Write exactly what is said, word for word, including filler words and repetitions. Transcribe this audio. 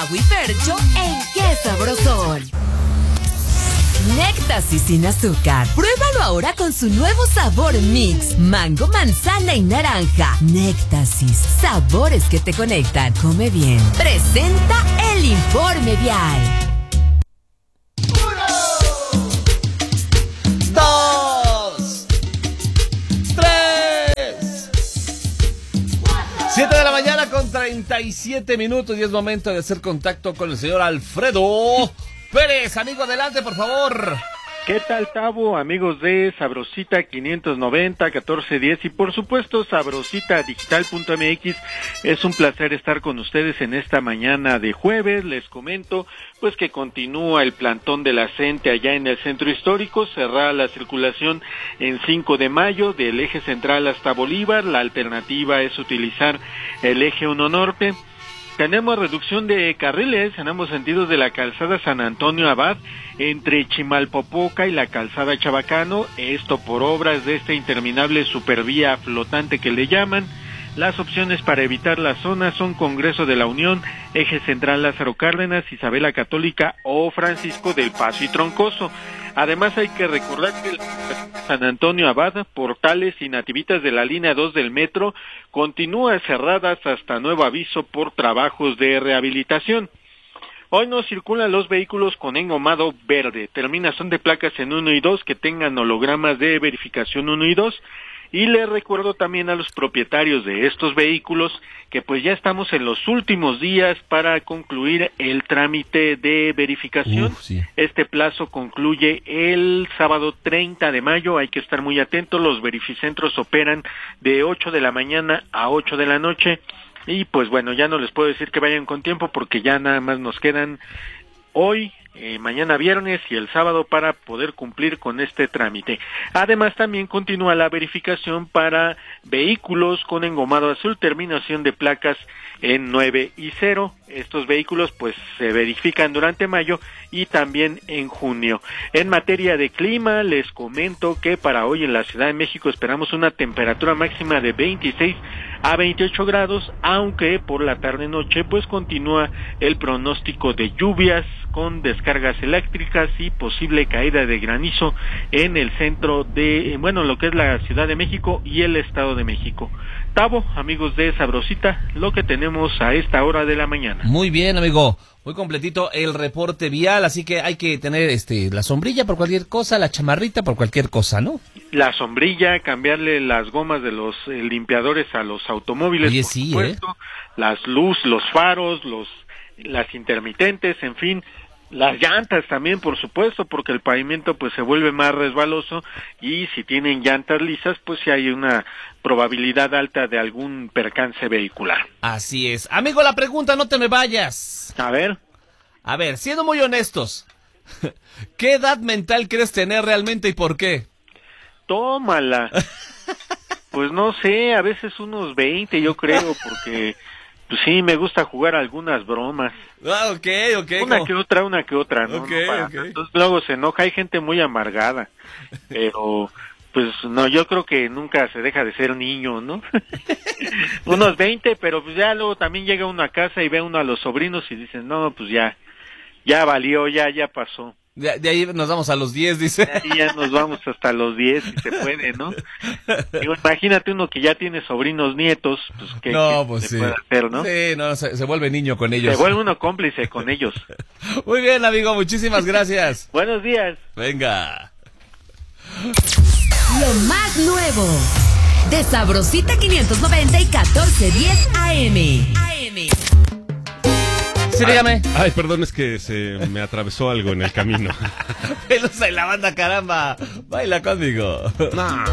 Tavo y Fercho en Qué Sabrosón. Néctasis sin azúcar. Pruébalo ahora con su nuevo sabor mix. Mango, manzana y naranja. Néctasis. Sabores que te conectan. Come bien. Presenta el informe vial. Uno. Dos. Tres. Siete de la mañana con treinta y siete minutos y es momento de hacer contacto con el señor Alfredo Pérez. Amigo, adelante, por favor. ¿Qué tal, Tavo? Amigos de Sabrosita quinientos noventa, catorce diez y por supuesto sabrosita digital punto m x. Es un placer estar con ustedes en esta mañana de jueves. Les comento pues que continúa el plantón de la CENTE allá en el centro histórico, cerrada la circulación en cinco de mayo del eje central hasta Bolívar. La alternativa es utilizar el eje uno norte. Tenemos reducción de carriles en ambos sentidos de la calzada San Antonio Abad entre Chimalpopoca y la calzada Chabacano, esto por obras de esta interminable supervía flotante que le llaman. Las opciones para evitar la zona son Congreso de la Unión, Eje Central Lázaro Cárdenas, Isabela Católica o Francisco del Paso y Troncoso. Además hay que recordar que San Antonio Abad, Portales y Nativitas de la línea dos del metro continúan cerradas hasta nuevo aviso por trabajos de rehabilitación. Hoy no circulan los vehículos con engomado verde, terminación de placas en uno y dos que tengan hologramas de verificación uno y dos. Y les recuerdo también a los propietarios de estos vehículos que pues ya estamos en los últimos días para concluir el trámite de verificación. Uf, sí. Este plazo concluye el sábado treinta de mayo, hay que estar muy atentos. Los verificentros operan de ocho de la mañana a ocho de la noche y pues bueno, ya no les puedo decir que vayan con tiempo porque ya nada más nos quedan hoy, Eh, mañana viernes y el sábado para poder cumplir con este trámite. Además también continúa la verificación para vehículos con engomado azul, terminación de placas en nueve y cero. Estos vehículos pues se verifican durante mayo y también en junio. En materia de clima les comento que para hoy en la Ciudad de México esperamos una temperatura máxima de veintiséis a veintiocho grados, aunque por la tarde noche pues continúa el pronóstico de lluvias con descargas eléctricas y posible caída de granizo en el centro de, bueno, lo que es la Ciudad de México y el Estado de México. Tavo, amigos de Sabrosita, lo que tenemos a esta hora de la mañana. Muy bien, amigo, muy completito el reporte vial, así que hay que tener este la sombrilla por cualquier cosa, la chamarrita por cualquier cosa, ¿no? La sombrilla, cambiarle las gomas de los eh, limpiadores a los automóviles, Oye, por sí, supuesto, ¿eh? Las luz, los faros, los las intermitentes, en fin, las llantas también, por supuesto, porque el pavimento pues se vuelve más resbaloso y si tienen llantas lisas, pues sí hay una probabilidad alta de algún percance vehicular. Así es. Amigo, la pregunta, no te me vayas. A ver. A ver, siendo muy honestos, ¿qué edad mental crees tener realmente y por qué? Tómala. Pues no sé, a veces unos veinte yo creo, porque... Pues sí, me gusta jugar algunas bromas. Ah, ok, ok. Una ¿cómo? que otra, una que otra, ¿no? Okay, no para, okay. Entonces luego se enoja, hay gente muy amargada, pero pues no, yo creo que nunca se deja de ser niño, ¿no? Unos veinte, pero pues ya luego también llega uno a casa y ve uno a los sobrinos y dicen, no, pues ya, ya valió, ya, ya pasó. De, de ahí nos vamos a los diez, dice. De ahí ya nos vamos hasta los diez, si se puede, ¿no? Digo, imagínate uno que ya tiene sobrinos nietos, pues ¿qué, no, qué pues se sí. puede hacer, no? Sí, no, se, se vuelve niño con ellos. Se vuelve uno cómplice con ellos. Muy bien, amigo, muchísimas gracias. Buenos días. Venga. Lo más nuevo de Sabrosita quinientos noventa y catorce diez A M. A M. Sí, dígame. Ay, ay, perdón, es que se me atravesó algo en el camino. Pelos en la banda, caramba. Baila conmigo. No.